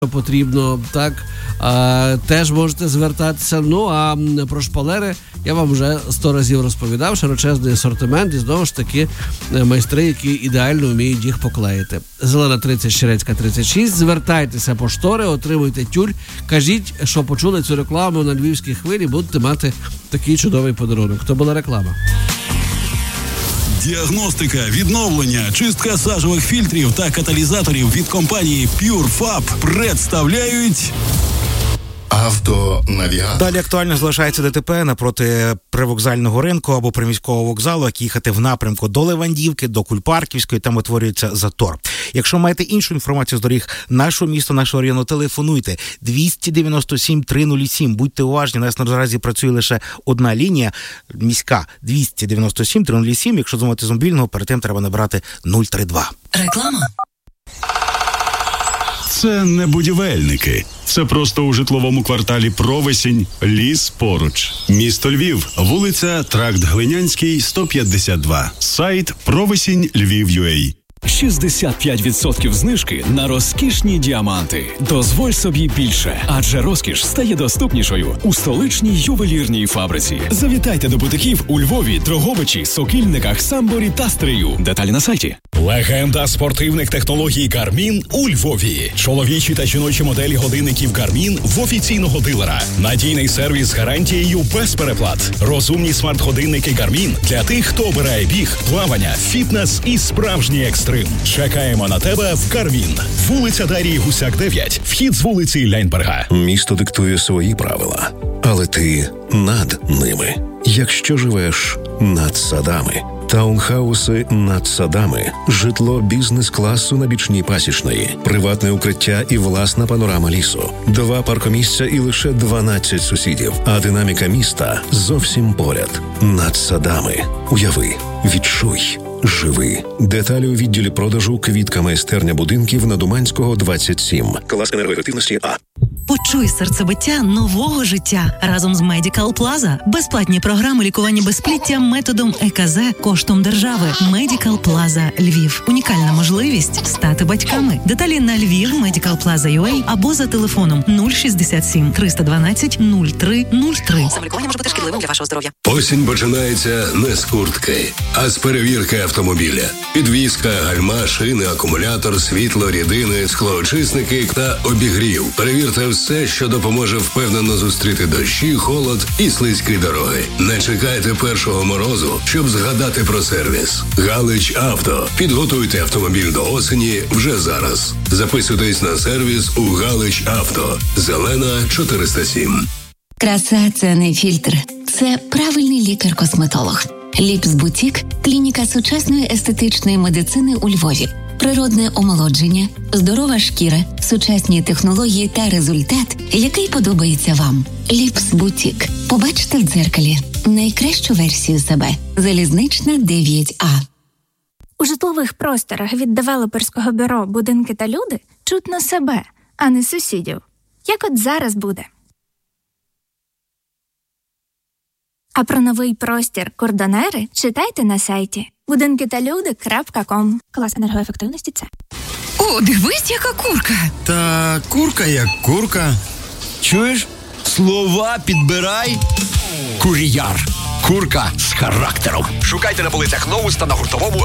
потрібно, так, теж можете звертатися. Ну, а про шпалери я вам вже 100 разів розповідав, широчезний асортимент і знову ж таки майстри, які ідеально вміють їх поклеїти. Зелена 30, Щерецька 36, звертайтеся по штори, отримуйте тюль, кажіть, що почули цю рекламу на Львівській хвилі, будете мати такий чудовий подарунок. То була реклама. Діагностика, відновлення, чистка сажових фільтрів та каталізаторів від компанії PureFab представляють Автонавігатор. Далі актуально залишається ДТП напроти привокзального ринку або приміського вокзалу, як їхати в напрямку до Левандівки, до Кульпарківської, там утворюється затор. Якщо маєте іншу інформацію з доріг нашого міста, нашого району, телефонуйте 297 307. Будьте уважні, у нас наразі працює лише одна лінія міська 297 307. Якщо дзвонити з мобільного, перед тим треба набрати 032. Реклама. Це не будівельники. Це просто у житловому кварталі Провесінь, ліс поруч. Місто Львів, вулиця Тракт Глинянський, 152. Сайт Провесінь Львів.UA. 65% знижки на розкішні діаманти. Дозволь собі більше, адже розкіш стає доступнішою у столичній ювелірній фабриці. Завітайте до бутиків у Львові, Дрогобичі, Сокільниках, Самборі та Стрию. Деталі на сайті. Легенда спортивних технологій Garmin у Львові. Чоловічі та жіночі моделі годинників Garmin в офіційного дилера. Надійний сервіс з гарантією без переплат. Розумні смарт-годинники Garmin для тих, хто обирає біг, плавання, фітнес і справжній екстрим. Чекаємо на тебе в Garmin. Вулиця Дарії Гусяк, 9. Вхід з вулиці Ляйнберга. Місто диктує свої правила, але ти над ними. Якщо живеш над садами. Таунхауси над садами, житло бізнес-класу на бічній Пасічної, приватне укриття і власна панорама лісу, 2 паркомісця і лише 12 сусідів, а динаміка міста зовсім поряд. Над садами. Уяви, відчуй, живи. Деталі у відділі продажу «Квітка майстерня будинків» на Думанського, 27. Клас енергоефективності А. Почуй серцебиття нового життя разом з Medical Plaza. Безплатні програми лікування безпліття методом ЕКЗ коштом держави. Medical Plaza Львів. Унікальна можливість стати батьками. Деталі на Львів, Medical Plaza UA або за телефоном 067 312 03 03. Самолікування може бути шкідливим для вашого здоров'я. Осінь починається не з куртки, а з перевірки автомобіля. Підвізка, гальма, шини, акумулятор, світло, рідини, склоочисники та обігрів. Перевірте все, що допоможе впевнено зустріти дощі, холод і слизькі дороги. Не чекайте першого морозу, щоб згадати про сервіс. Галич Авто. Підготуйте автомобіль до осені вже зараз. Записуйтесь на сервіс у Галич Авто. Зелена 407. Краса – це не фільтр. Це правильний лікар-косметолог. Ліпс Бутік – клініка сучасної естетичної медицини у Львові. Природне омолодження, здорова шкіра, сучасні технології та результат, який подобається вам. Ліпс Бутік. Побачте в дзеркалі найкращу версію себе. Залізнична 9А. У житлових просторах від девелоперського бюро «Будинки та люди» чутно себе, а не сусідів. Як от зараз буде. А про новий простір «Кордонери» читайте на сайті budinkitalude.com. Клас енергоефективності С. О, дивись, яка курка! Та курка як курка. Чуєш? Слова підбирай. Кур'яр. Курка з характером. Шукайте на полицях Новус та на гуртовому